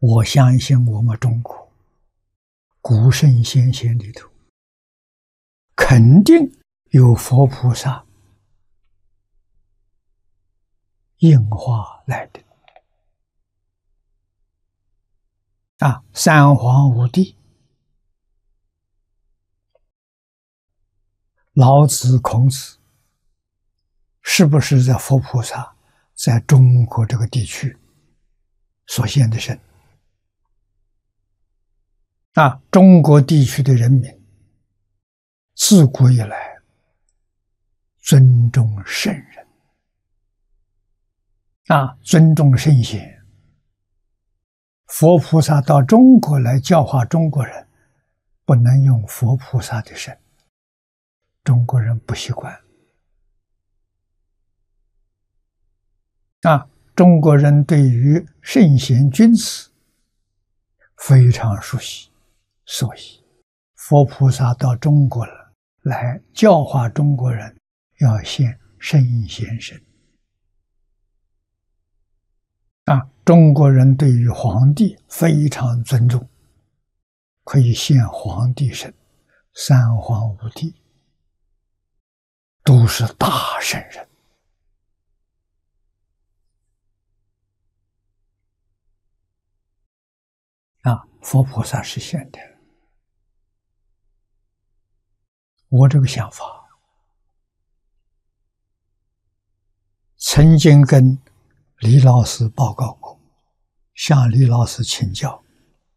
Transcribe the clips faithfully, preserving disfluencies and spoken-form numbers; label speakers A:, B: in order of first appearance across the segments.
A: 我相信我们中国古圣先贤里头，肯定有佛菩萨应化来的啊，三皇五帝、老子、孔子，是不是在佛菩萨在中国这个地区所现的身？啊，中国地区的人民自古以来尊重圣人，啊，尊重圣贤。佛菩萨到中国来教化中国人，不能用佛菩萨的身，中国人不习惯。啊，中国人对于圣贤君子非常熟悉，所以佛菩萨到中国了来教化中国人，要现圣贤身。啊，中国人对于皇帝非常尊重，可以现皇帝身，三皇五帝都是大圣人。啊，佛菩萨是现的。我这个想法曾经跟李老师报告过，向李老师请教，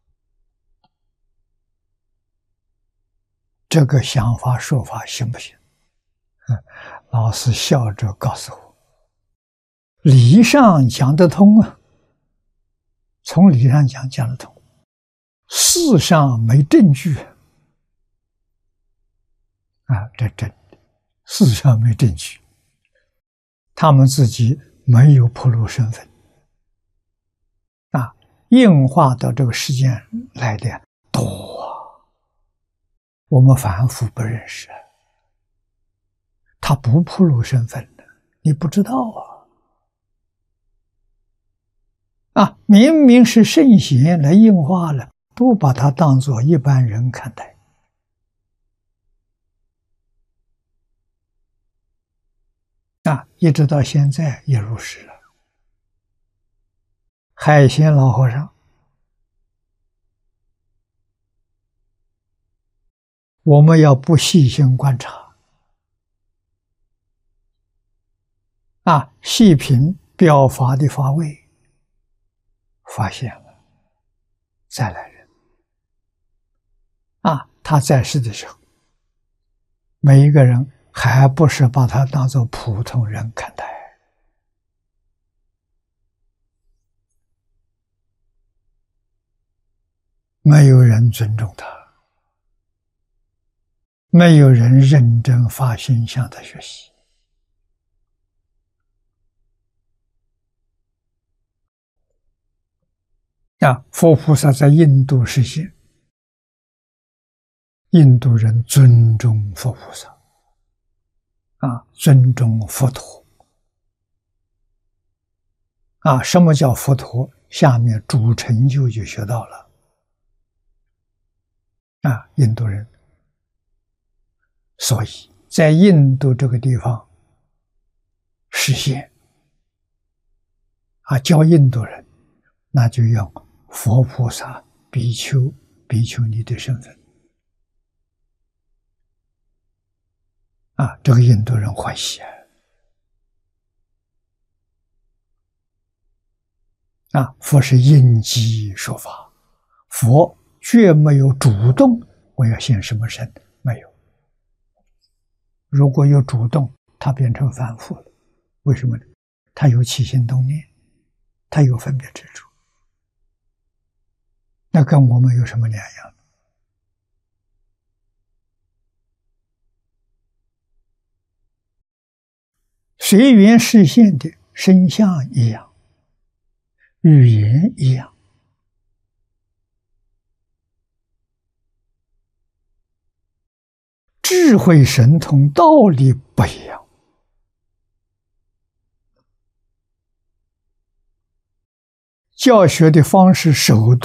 A: 这个想法说法行不行？老师笑着告诉我，理上讲得通啊，从理上讲讲得通，事上没证据啊，这真的，事上没证据，他们自己没有暴露身份啊，应化到这个世界来的多啊，我们凡夫不认识，他不暴露身份的，你不知道啊！啊，明明是圣贤来应化了，不把他当作一般人看待。啊，一直到现在也如是了。海鲜老和尚，我们要不细心观察，啊，细品表法的法味，发现了再来人。啊，他在世的时候，每一个人还不是把他当作普通人看待。没有人尊重他，没有人认真发心向他学习。啊，佛菩萨在印度实现，印度人尊重佛菩萨，啊，尊重佛陀。啊，什么叫佛陀？下面主成就就学到了。啊，印度人，所以在印度这个地方实现，啊，教印度人，那就要佛菩萨、比丘、比丘尼的身份。啊，这个印度人欢喜啊！啊，佛是应机说法，佛绝没有主动我要现什么身，没有。如果有主动，他变成凡夫了。为什么呢？他有起心动念，他有分别执着，那跟我们有什么两样？随缘示现的身相一样，语言一样，智慧神通道理不一样。教学的方式手段